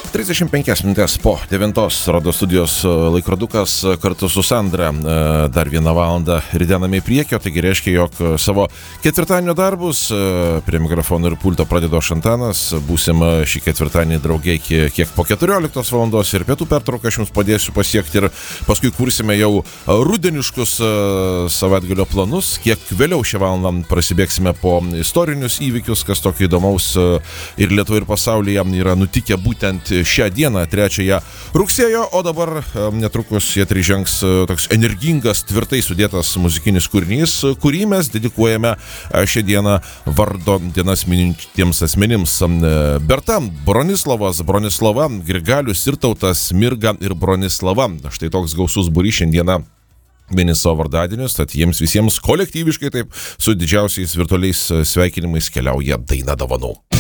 35 minutės po 9 Radio studijos laikrodukas kartu su Sandra dar 1 valandą ridename į priekį, taigi reiškia, jog savo ketvirtadienio darbus prie mikrofono ir pulto pradedo Šantanas. Būsim šį ketvirtadienį drauge iki kiek po 14 valandos ir pietų pertrauką aš jums padėsiu pasiekti ir paskui kursime jau rudeniškus savaitgalio planus. Kiek vėliau šią valandą prasibėgsime po istorinius įvykius, kas tokio įdomaus ir Lietuvoje ir pasaulyje yra nutikę būtent šią dieną, 3 rugsėjo, o dabar netrukus jie žengs toks energingas, tvirtai sudėtas muzikinis kūrinys, kurį mes dedikuojame šią dieną vardo dienas minintiems asmenims. Berta, Bronislava, Grigalius, Irtautas, Mirga ir Bronislava. Štai toks gausus būrys šiandieną mini savo vardadienius, tad jiems visiems kolektyviškai taip su didžiausiais virtualiais sveikinimais keliauja daina dovanų.